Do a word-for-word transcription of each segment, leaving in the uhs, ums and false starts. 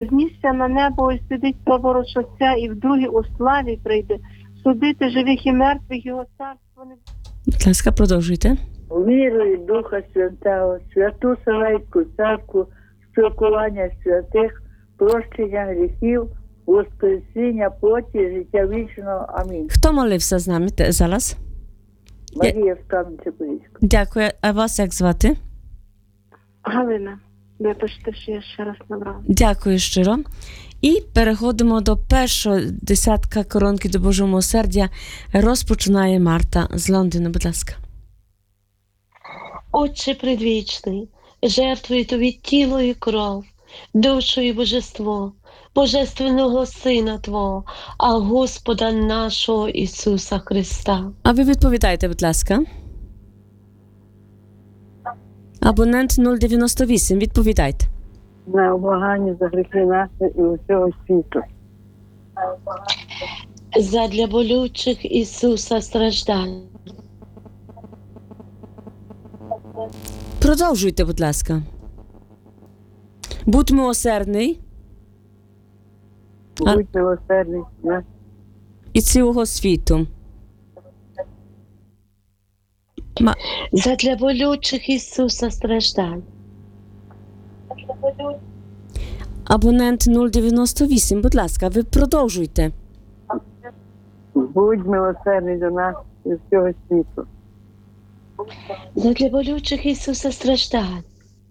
Знісся на небо і сидить праворуч Отця, і вдруге у славі прийде судити живих і мертвих, його царство не... Будь ласка, продовжуйте. Вірую в Духа Святого, святу Селецьку церкву, спілкування святих, прощення гріхів, воскресіння плоті, життя вічного. Амінь. Хто молився з нами те- зараз? Марія з Кам'янця-Подільського. Дякую. А вас як звати? Галина, вибачте, що я ще раз набрала. Дякую щиро. І переходимо до першого десятка коронки до Божого милосердя. Розпочинає Марта з Лондона, будь ласка. Отче предвічний, жертвую Тобі тіло і кров, душу і божество, божественного Сина Твого, а Господа нашого Ісуса Христа. А ви відповідайте, будь ласка. Абонент нуль дев'яносто вісім, відповідайте. На облагання за гріхи наші і усього світу. Задля болючих Ісуса страждань. Продовжуйте, будь ласка. Будь милосердний А- Будь милосердний нас. і цілого світу. Ма- Задля болючих Ісуса страждань. Абонент нуль дев'яносто вісім, будь ласка, ви продовжуйте. Будь милосердний до нас і всього світу. Задля болючих Ісуса страждань.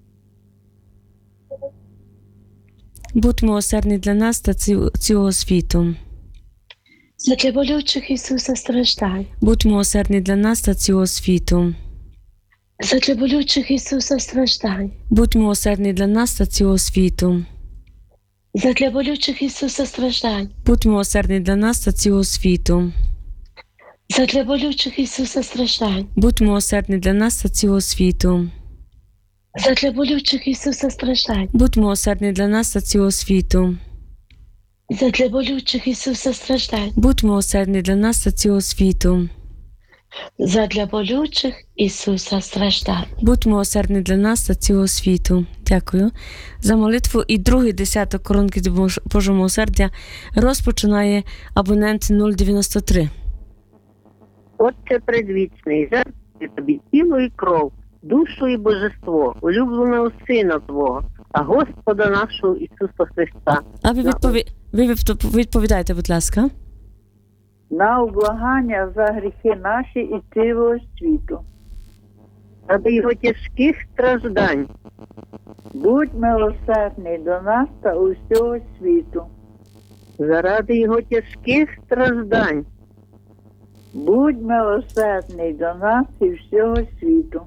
Будь милосердний для нас та ці- цілого світу. Задля болючих Ісуса страждань. Будь милосердний для нас та цілого світу. Задля болючих Ісуса страждань. Будь милосердний для нас та цілого світу. Задля болючих Ісуса страждань. Будь милосердний для нас та цілого світу. Задля болючих Ісуса страждань. Будь милосердний для нас та цілого світу. Задля болючих Ісуса страждань. Будь милосердний для нас та цілого світу. Задля болючих Ісуса страждань. Будь милосердний для нас та цілого світу. Задля болючих Ісуса страждань. Будь милосердний для нас та цілого світу. Дякую за молитву. І другий десяток коронки до Бож- Божого милосердя розпочинає абонент нуль дев'яносто три. Отче предвічний, жертвую Тобі тіло і кров, душу і божество, улюбленого Сина Твого, а Господа нашого Ісуса Христа. А ви, відпові... ви відп- відповідайте, будь ласка. На облагання за гріхи наші і цілого світу. Ради його тяжких страждань, Будь милосердний до нас та усього світу. заради його тяжких страждань, Будь милосердний до нас і всього світу.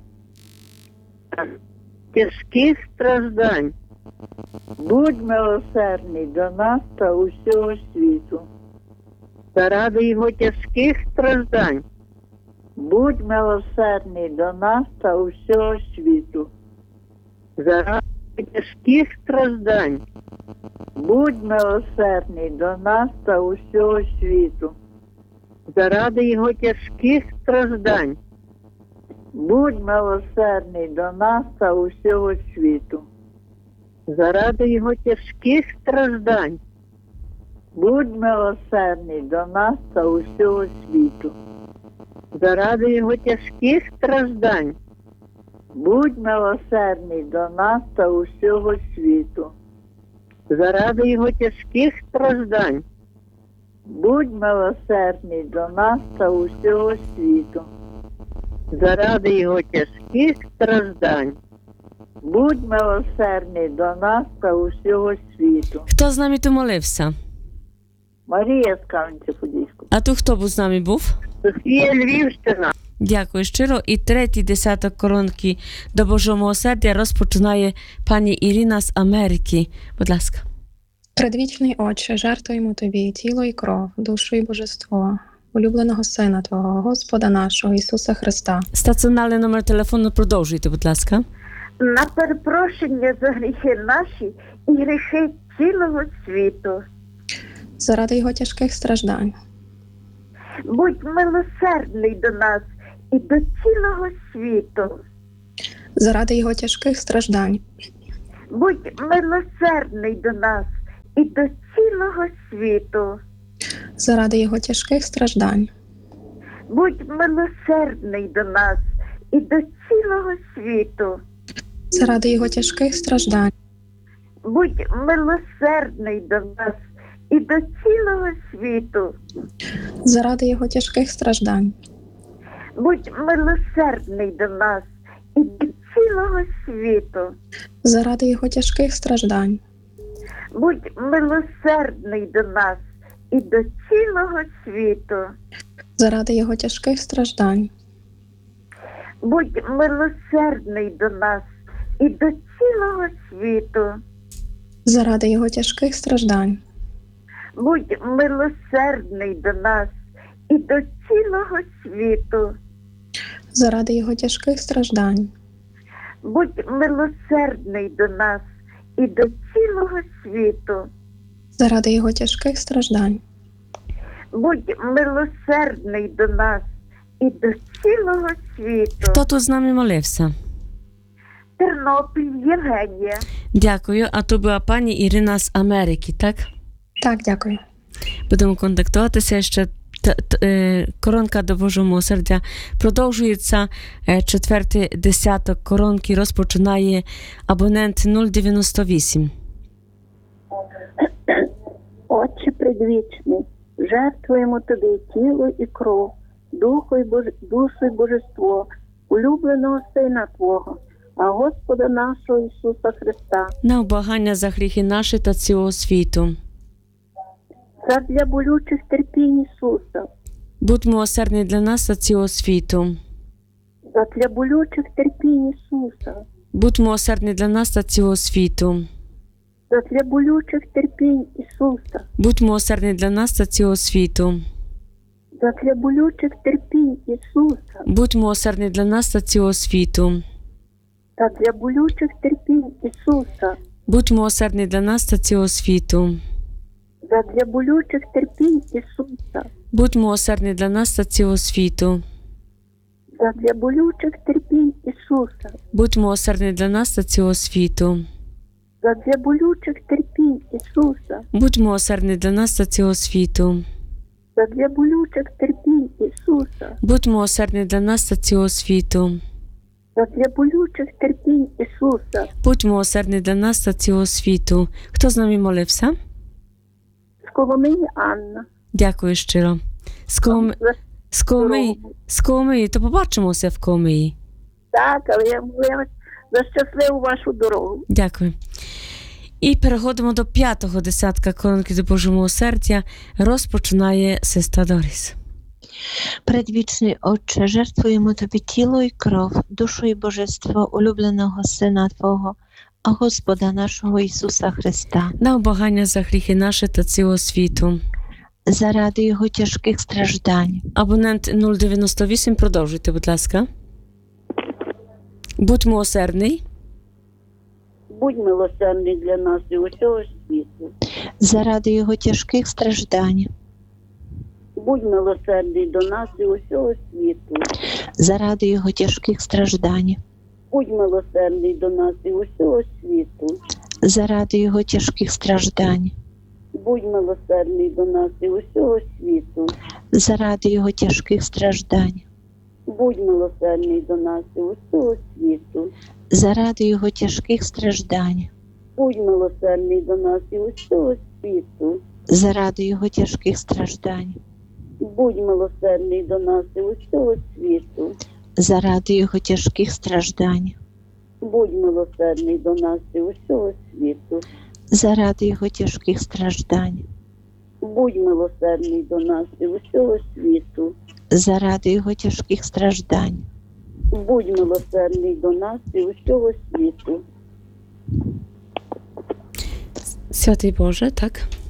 тяжких страждань, Будь милосердний до нас та усього світу. заради його тяжких страждань, Будь милосердний до нас та усього світу. заради тяжких страждань, Будь милосердний до нас та усього світу. заради його тяжких страждань, Будь милосердний до нас та усього світу. заради його тяжких страждань, Будь милосердний до нас та усього світу. заради його тяжких страждань, Будь милосердний до нас та усього світу. заради його тяжких страждань, Будь милосердний до нас та усього світу. заради його тяжких страждань, Будь милосердний до нас та усього світу. Хто з нами тут молився? Марія з Кам'янця-Подільського. А то хто був з нами був? Софія Львівщина. Дякую щиро. І третій десяток коронки до Божого милосердя розпочинає пані Ірина з Америки. Будь ласка. Предвічний Отче, жертвуємо Тобі тіло і кров, душу і божество, улюбленого Сина Твого, Господа нашого Ісуса Христа. Стаціонарний номер телефону продовжуйте, будь ласка. На перепрошення за гріхи наші і гріхи цілого світу. Заради Його тяжких страждань, Будь милосердний до нас і до цілого світу. заради Його тяжких страждань, Будь милосердний до нас і до цілого світу. заради Його тяжких страждань, Будь милосердний до нас і до цілого світу. заради Його тяжких страждань, Будь милосердний до нас і до цілого світу. заради Його тяжких страждань, Будь милосердний до нас і до цілого світу. заради Його тяжких страждань, Будь милосердний до нас і до цілого світу. заради Його тяжких страждань, Будь милосердний до нас і до цілого світу. заради Його тяжких страждань, Будь милосердний до нас і до цілого світу. заради Його тяжких страждань, Будь милосердний до нас і до цілого світу. заради Його тяжких страждань, Будь милосердний до нас і до цілого світу. Хто тут з нами молився? Тернопіль Євгенія. Дякую. А то була пані Ірина з Америки, так? Так, дякую. Будемо контактуватися ще. Т- т- е, Коронка до Божого милосердя продовжується. Е, Четвертий десяток коронки розпочинає абонент нуль дев'яносто вісім. Отче предвічний, жертвуємо Тобі тіло і кров, духу і бож... душу і божество, улюбленого Сина Твого, а Господа нашого Ісуса Христа, На облагання за гріхи наші та цілого світу. задля болючих терпінь Ісуса, Будь милосердний для нас та цілого світу. задля болючих терпінь Ісуса, Будь милосердний для нас та цілого світу. задля болючих терпінь Ісуса, Будь милосердний для нас та цілого світу. задля болючих терпінь Ісуса, Будь милосердний для нас та цілого світу. задля болючих терпінь Ісуса, Будь милосердний для нас та цілого світу. задля болючих терпінь Ісуса, Будь милосердний для нас та цілого світу. задля болючих терпінь Ісуса, Будь милосердний для нас та цілого світу. задля болючих терпінь Ісуса, Будь милосердний для нас та цілого світу. задля болючих терпінь Ісуса, Будь милосердний для нас та цілого світу. задля болючих терпінь Ісуса. Будь милосердний для нас та цілого світу. Хто з нами молився? З Коломиї Анна. Дякую щиро. З Коломи... За з Коломиї, з Коломиї, то побачимося в Коломиї. Так, але я молилась за щасливу вашу дорогу. Дякую. І переходимо до п'ятого десятка коронки до Божого милосердя. Розпочинає сестра Доріс. Предвічний Отче, жертвуємо Тобі тіло і кров, душу і божество улюбленого Сина Твого, а Господа нашого Ісуса Христа, На облагання за гріхи наші та цілого світу. заради Його тяжких страждань. Абонент нуль дев'яносто вісім, продовжуйте, будь ласка. Будь милосердний. Будь милосердний для нас і усього світу. Заради Його тяжких страждань. Будь милосердний до нас і усього світу. Заради Його тяжких страждань. Будь милосердний до нас і усього світу. Заради Його тяжких страждань. Будь милосердний до нас і усього світу. Заради Його тяжких страждань. Будь милосердний до нас і усього світу. Заради Його тяжких страждань. Будь милосердний до нас і усього світу. Заради Його тяжких страждань. Будь милосердний до нас і усього світу. Заради Його тяжких страждань. Будь милосердний до нас і усього світу. Заради Його тяжких страждань. Будь милосердний до нас і усього світу. Заради Його тяжких страждань. Будь милосердний до нас і усього світу. Святий Боже, так?